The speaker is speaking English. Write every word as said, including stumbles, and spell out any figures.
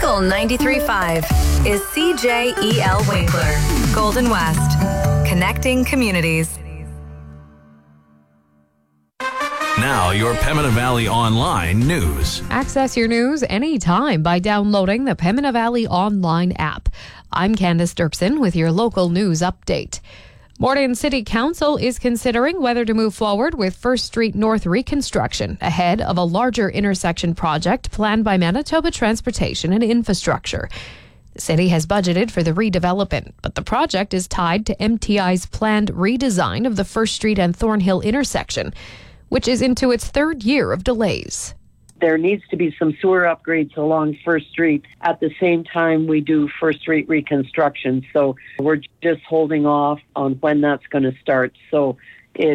Local ninety-three point five is C J E L Winkler, Golden West, connecting communities. Now, your Pembina Valley Online news. Access your news anytime by downloading the Pembina Valley Online app. I'm Candace Dirksen with your local news update. Morden City Council is considering whether to move forward with First Street North reconstruction ahead of a larger intersection project planned by Manitoba Transportation and Infrastructure. The city has budgeted for the redevelopment, but the project is tied to M T I's planned redesign of the First Street and Thornhill intersection, which is into its third year of delays. There needs to be some sewer upgrades along First Street at the same time we do First Street reconstruction. So we're just holding off on when that's going to start. So